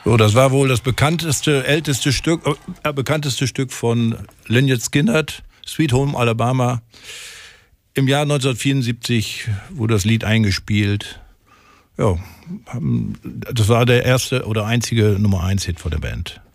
So, das war wohl das bekannteste Stück von Lynyrd Skynyrd, Sweet Home Alabama. Im Jahr 1974 wurde das Lied eingespielt. Ja, das war der erste oder einzige Nummer 1 Hit von der Band.